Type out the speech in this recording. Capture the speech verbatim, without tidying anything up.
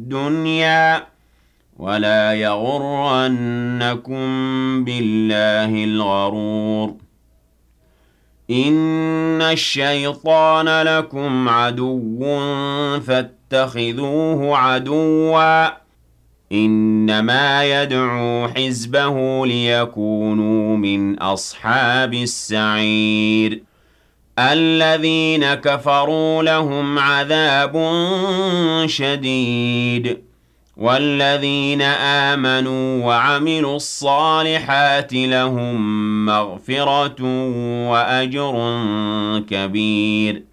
الدُّنْيَا وَلَا يَغُرَّنَّكُم بِاللَّهِ الْغَرُورُ إِنَّ الشَّيْطَانَ لَكُمْ عَدُوٌّ فَاتَّخِذُوهُ عَدُوًّا ۚ إِنَّمَا يَدْعُو حِزْبَهُ لِيَكُونُوا مِنْ أَصْحَابِ السَّعِيرِ الَّذِينَ كَفَرُوا لَهُمْ عَذَابٌ شَدِيدٌ وَالَّذِينَ آمَنُوا وَعَمِلُوا الصَّالِحَاتِ لَهُم مَّغْفِرَةٌ وَأَجْرٌ كَبِيرٌ